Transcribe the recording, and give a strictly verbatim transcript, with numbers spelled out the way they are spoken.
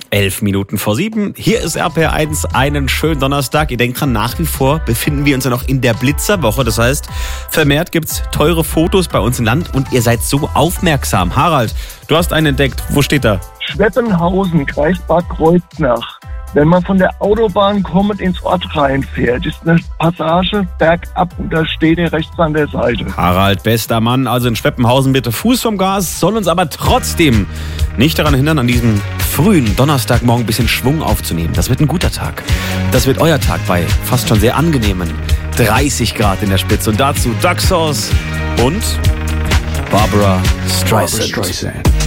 Elf Minuten vor sieben. Hier ist R P R eins. Einen schönen Donnerstag. Ihr denkt dran, nach wie vor befinden wir uns ja noch in der Blitzerwoche. Das heißt, vermehrt gibt's teure Fotos bei uns im Land und ihr seid so aufmerksam. Harald, du hast einen entdeckt. Wo steht da? Schweppenhausen, Kreis Bad Kreuznach. Wenn man von der Autobahn kommend ins Ort reinfährt, ist eine Passage bergab und da steht er rechts an der Seite. Harald, bester Mann. Also in Schweppenhausen bitte Fuß vom Gas, soll uns aber trotzdem nicht daran hindern, an diesem frühen Donnerstagmorgen ein bisschen Schwung aufzunehmen. Das wird ein guter Tag. Das wird euer Tag bei fast schon sehr angenehmen dreißig Grad in der Spitze. Und dazu Duck Sauce und Barbara Streisand. Barbara Streisand.